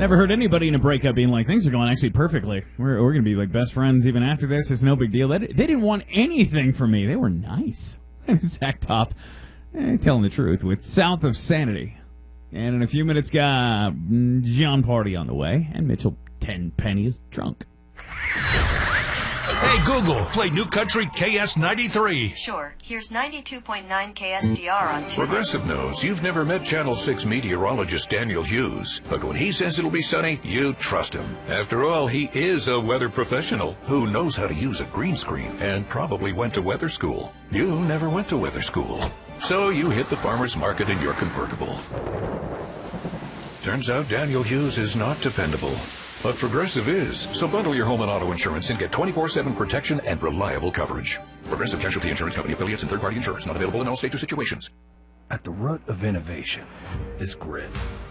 Never heard anybody in a breakup being like, things are going actually perfectly. We're going to be like best friends even after this. It's no big deal. They didn't want anything from me. They were nice. Zach Top, telling the truth with South of Sanity. And in a few minutes, got John Party on the way. And Mitchell Tenpenny is drunk. Hey, Google, play New Country KS93. Sure. Here's 92.9 KSDR on 2. Progressive knows you've never met Channel 6 meteorologist Daniel Hughes, but when he says it'll be sunny, you trust him. After all, he is a weather professional who knows how to use a green screen and probably went to weather school. You never went to weather school, so you hit the farmer's market in your convertible. Turns out Daniel Hughes is not dependable. But Progressive is. So bundle your home and auto insurance and get 24/7 protection and reliable coverage. Progressive Casualty Insurance Company affiliates and third-party insurance not available in all states or situations. At the root of innovation is grit.